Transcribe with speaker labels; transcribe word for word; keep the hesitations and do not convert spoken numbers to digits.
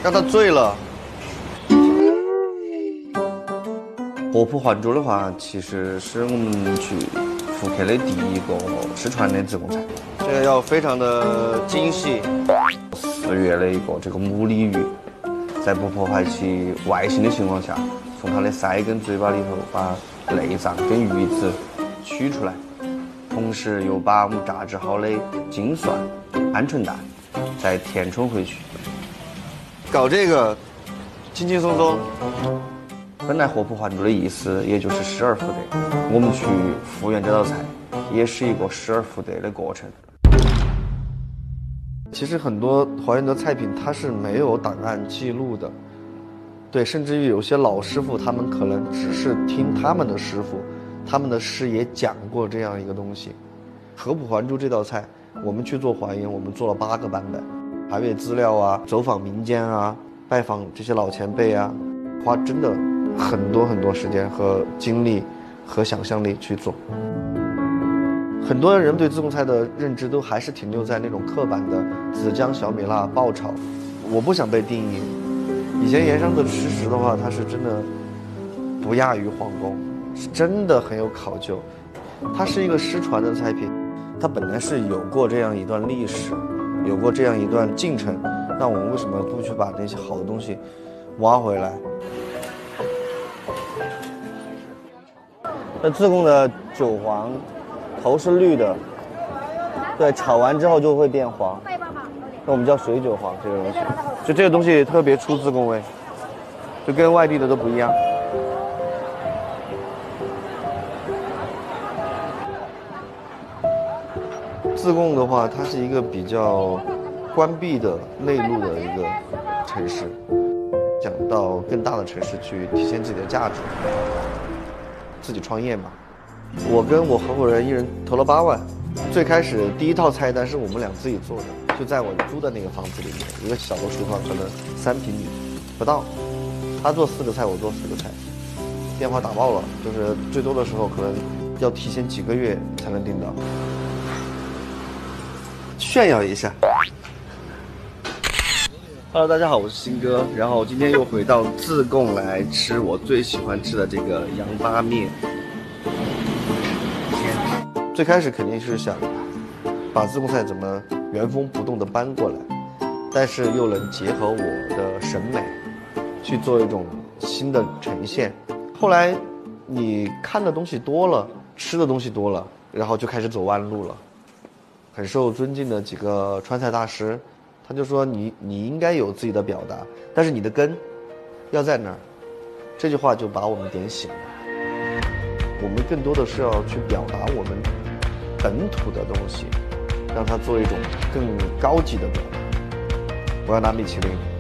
Speaker 1: 让他醉了。合浦还珠的话，其实是我们去复刻的第一个失传的自贡菜，这个要非常的精细。四月的一个这个牡蛎鱼，在不破坏其外形的情况下，从它的腮跟嘴巴里头把内脏跟鱼籽取出来，同时又把我们炸制好的金蒜、鹌鹑蛋再填充回去。搞这个轻轻松松。本来合浦还珠的意思也就是失而复得，我们去复原这道菜，也是一个失而复得的过程。其实很多还原的菜品它是没有档案记录的，对，甚至于有些老师傅他们可能只是听他们的师傅、他们的师爷讲过这样一个东西。合浦还珠这道菜，我们去做还原，我们做了八个版本，查阅资料啊，走访民间啊，拜访这些老前辈啊，花真的很多很多时间和精力和想象力去做。很多人对自贡菜的认知都还是停留在那种刻板的子姜、小米辣、爆炒，我不想被定义。以前盐商的吃食的话，它是真的不亚于皇宫，是真的很有考究。它是一个失传的菜品，它本来是有过这样一段历史，有过这样一段进程，那我们为什么不去把那些好的东西挖回来？那自贡的韭黄头是绿的，对，炒完之后就会变黄，那我们叫水韭黄这个东西，就这个东西特别出自贡味，就跟外地的都不一样。自贡的话，它是一个比较关闭的内陆的一个城市，想到更大的城市去体现自己的价值，自己创业嘛。我跟我合伙人一人投了八万，最开始第一套菜单是我们俩自己做的，就在我租的那个房子里面，一个小的厨房，可能三平米不到，他做四个菜，我做四个菜，电话打爆了，就是最多的时候可能要提前几个月才能订到。炫耀一下。Hello， 大家好，我是新哥，然后今天又回到自贡来吃我最喜欢吃的这个羊八面。最开始肯定是想把自贡菜怎么原封不动的搬过来，但是又能结合我的审美去做一种新的呈现。后来你看的东西多了，吃的东西多了，然后就开始走弯路了。很受尊敬的几个川菜大师，他就说你你应该有自己的表达，但是你的根要在哪儿？这句话就把我们点醒了。我们更多的是要去表达我们本土的东西，让它做一种更高级的表达。我要拿米其林。